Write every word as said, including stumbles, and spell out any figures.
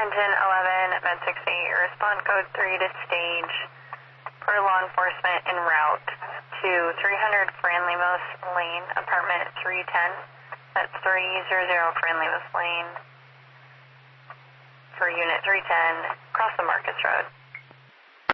Engine eleven, Med sixty-eight, respond code three to stage for law enforcement en route to three hundred Franley-Most Lane, apartment three ten. That's three hundred Franley-Most Lane for unit three ten, across the Marcus Road.